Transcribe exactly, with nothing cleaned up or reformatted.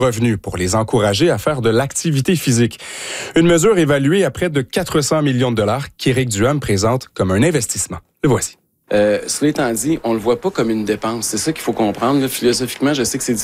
revenus pour les encourager à faire de l'activité physique. Une mesure évaluée à près de quatre cents millions de dollars qu'Éric Duhem présente comme un investissement. Le voici. Euh, cela étant dit, on le voit pas comme une dépense. C'est ça qu'il faut comprendre. Là, philosophiquement, je sais que c'est